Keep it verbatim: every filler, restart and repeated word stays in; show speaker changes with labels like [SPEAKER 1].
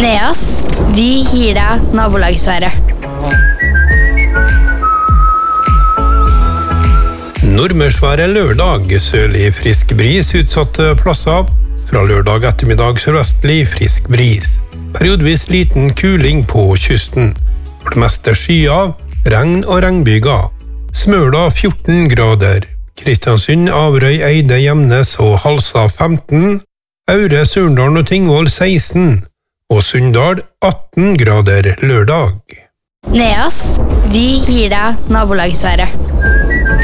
[SPEAKER 1] Neas, vi gir deg nabolagsværet.
[SPEAKER 2] Nordmørsværet lørdag, sørlig frisk bris utsatte plasser. Fra lørdag ettermiddag sørvestlig frisk bris. Periodvis liten kuling på kysten. For det meste skyer, regn og regnbyger. Smøla fjorten grader. Kristiansund, Averøy, Eide, Gjemnes og Halsa femten. Aure, Surndalen og Tingvoll seksten. Og Sunndal atten grader lørdag.
[SPEAKER 1] Neas, vi gir deg nabolagsværet.